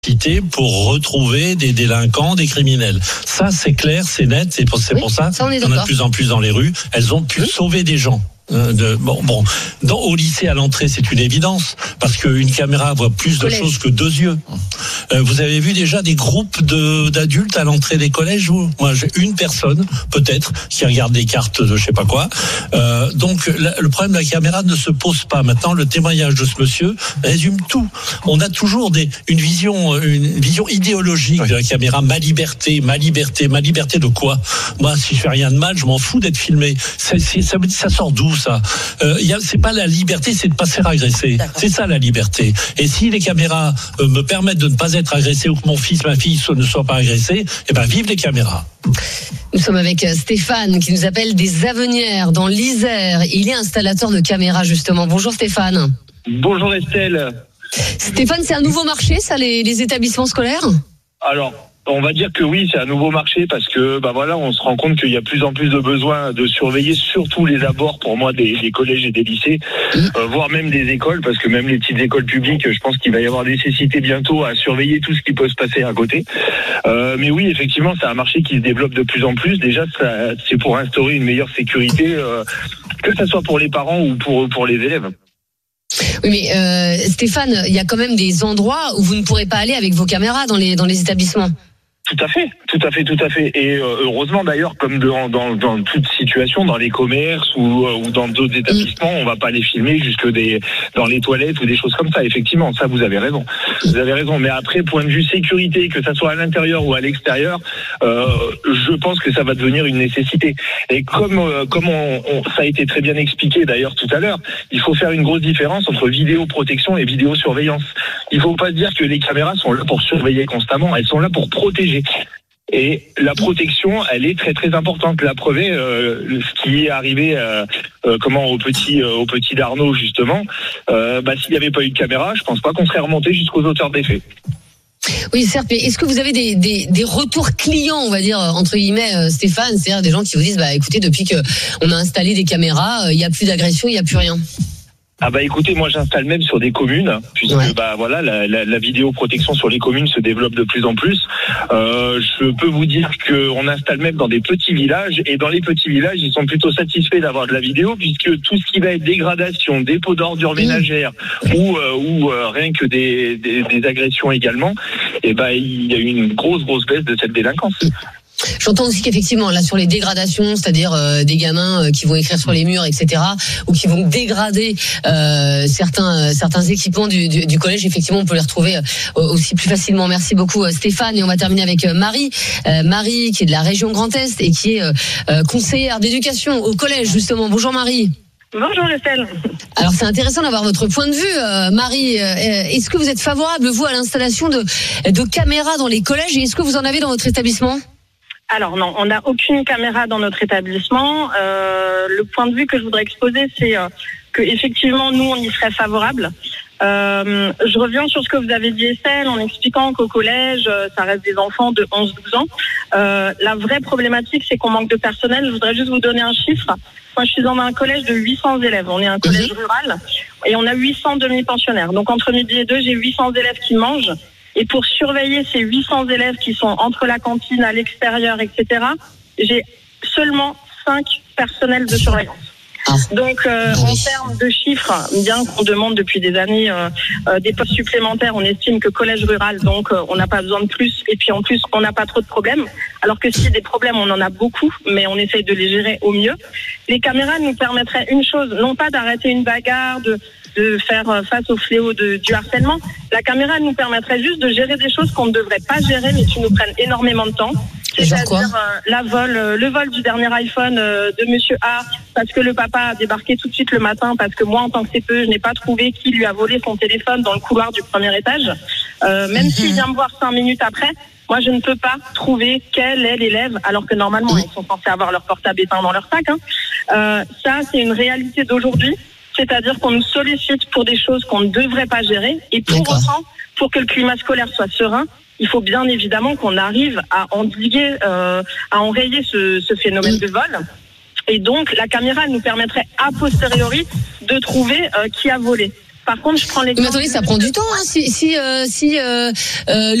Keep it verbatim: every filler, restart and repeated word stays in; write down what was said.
pour retrouver des délinquants, des criminels. Ça, c'est clair, c'est net, c'est pour, c'est oui, pour ça, ça qu'il y en a de plus en plus dans les rues. Elles ont pu oui. sauver des gens. De, bon, bon, dans, au lycée à l'entrée, c'est une évidence parce qu'une caméra voit plus de choses que deux yeux. Euh, vous avez vu déjà des groupes de, d'adultes à l'entrée des collèges où moi j'ai une personne peut-être qui regarde des cartes de je sais pas quoi. Euh, donc la, le problème de la caméra ne se pose pas. Maintenant, le témoignage de ce monsieur résume tout. On a toujours des, une vision, une vision idéologique oui. de la caméra. Ma liberté, ma liberté, ma liberté de quoi ? Moi, si je fais rien de mal, je m'en fous d'être filmé. C'est, c'est, ça, ça sort d'où ça ? Euh, y a, c'est pas la liberté, c'est de pas se faire agresser. D'accord. C'est ça la liberté. Et si les caméras euh, me permettent de ne pas être agressé ou que mon fils, ma fille ne soient pas agressés, eh ben vive les caméras. Nous sommes avec Stéphane qui nous appelle des Avenières dans l'Isère. Il est installateur de caméras justement. Bonjour Stéphane. Bonjour Estelle. Stéphane, c'est un nouveau marché ça, les, les établissements scolaires ? Alors, on va dire que oui, c'est un nouveau marché parce que bah voilà, on se rend compte qu'il y a plus en plus de besoin de surveiller surtout les abords pour moi des, des collèges et des lycées, euh, voire même des écoles, parce que même les petites écoles publiques, je pense qu'il va y avoir nécessité bientôt à surveiller tout ce qui peut se passer à côté. Euh, mais oui, effectivement, c'est un marché qui se développe de plus en plus. Déjà, ça, c'est pour instaurer une meilleure sécurité, euh, que ça soit pour les parents ou pour pour les élèves. Oui, mais euh, Stéphane, il y a quand même des endroits où vous ne pourrez pas aller avec vos caméras dans les dans les établissements. Tout à fait, tout à fait, tout à fait. Et euh, heureusement d'ailleurs, comme dans, dans, dans toute situation, dans les commerces ou, euh, ou dans d'autres établissements, on va pas les filmer jusque des dans les toilettes ou des choses comme ça. Effectivement, ça vous avez raison. Vous avez raison. Mais après, point de vue sécurité, que ça soit à l'intérieur ou à l'extérieur, euh, je pense que ça va devenir une nécessité. Et comme euh, comme on, on, ça a été très bien expliqué d'ailleurs tout à l'heure, il faut faire une grosse différence entre vidéoprotection et vidéosurveillance. Il faut pas se dire que les caméras sont là pour surveiller constamment. Elles sont là pour protéger. Et la protection, elle est très très importante. La preuve est euh, ce qui est arrivé, euh, euh, comment au petit euh, au petit d'Arnaud justement. Euh, bah, s'il n'y avait pas eu de caméra, je pense pas qu'on serait remonté jusqu'aux auteurs des faits. Oui, certes. Mais est-ce que vous avez des, des, des retours clients, on va dire entre guillemets, Stéphane, c'est-à-dire des gens qui vous disent, bah écoutez, depuis que on a installé des caméras, il n'y a plus d'agression, il n'y a plus rien. Ah bah écoutez, moi j'installe même sur des communes, puisque ouais. bah voilà la, la, la vidéoprotection sur les communes se développe de plus en plus. Euh, je peux vous dire qu'on installe même dans des petits villages, et dans les petits villages ils sont plutôt satisfaits d'avoir de la vidéo, puisque tout ce qui va être dégradation, dépôt d'ordures ménagères mmh. ou euh, ou euh, rien que des, des, des agressions également, et bah il y a eu une grosse grosse baisse de cette délinquance. Mmh. J'entends aussi qu'effectivement, là, sur les dégradations, c'est-à-dire euh, des gamins euh, qui vont écrire sur les murs, et cetera, ou qui vont dégrader euh, certains euh, certains équipements du, du, du collège, effectivement, on peut les retrouver euh, aussi plus facilement. Merci beaucoup, euh, Stéphane. Et on va terminer avec euh, Marie. Euh, Marie, qui est de la région Grand Est et qui est euh, euh, conseillère d'éducation au collège, justement. Bonjour, Marie. Bonjour, Estelle. Alors, c'est intéressant d'avoir votre point de vue, euh, Marie. Euh, est-ce que vous êtes favorable, vous, à l'installation de, de caméras dans les collèges, et est-ce que vous en avez dans votre établissement ? Alors non, on n'a aucune caméra dans notre établissement. Euh, le point de vue que je voudrais exposer, c'est euh, que effectivement nous on y serait favorable. Euh, je reviens sur ce que vous avez dit, Estelle, en expliquant qu'au collège, euh, ça reste des enfants de onze douze ans. Euh, la vraie problématique, c'est qu'on manque de personnel. Je voudrais juste vous donner un chiffre. Moi, je suis dans un collège de huit cents élèves. On est un collège mmh. rural et on a huit cents demi-pensionnaires. Donc entre midi et deux, j'ai huit cents élèves qui mangent. Et pour surveiller ces huit cents élèves qui sont entre la cantine, à l'extérieur, et cetera, j'ai seulement cinq personnels de surveillance. Ah. Donc, euh, en termes de chiffres, bien qu'on demande depuis des années euh, euh, des postes supplémentaires, on estime que collège rural, donc euh, on n'a pas besoin de plus. Et puis en plus, on n'a pas trop de problèmes. Alors que si des problèmes, on en a beaucoup, mais on essaye de les gérer au mieux. Les caméras nous permettraient une chose, non pas d'arrêter une bagarre, de de faire face au fléau de, du harcèlement. La caméra nous permettrait juste de gérer des choses qu'on ne devrait pas gérer, mais qui nous prennent énormément de temps. C'est-à-dire euh, la vol, euh, le vol du dernier iPhone euh, de Monsieur A, parce que le papa a débarqué tout de suite le matin, parce que moi, en tant que C P E, je n'ai pas trouvé qui lui a volé son téléphone dans le couloir du premier étage. Euh, même mm-hmm. s'il vient me voir cinq minutes après, moi, je ne peux pas trouver quel est l'élève, alors que normalement, ils sont censés avoir leur portable éteint dans leur sac. Hein. Euh, ça, c'est une réalité d'aujourd'hui. C'est-à-dire qu'on nous sollicite pour des choses qu'on ne devrait pas gérer. Et pour D'accord. autant, pour que le climat scolaire soit serein, il faut bien évidemment qu'on arrive à endiguer, euh, à enrayer ce, ce phénomène de vol. Et donc, la caméra nous permettrait a posteriori de trouver euh, qui a volé. Par contre, je prends l'exemple. Mais attendez, ça prend du temps. Hein, si si euh, si euh, euh,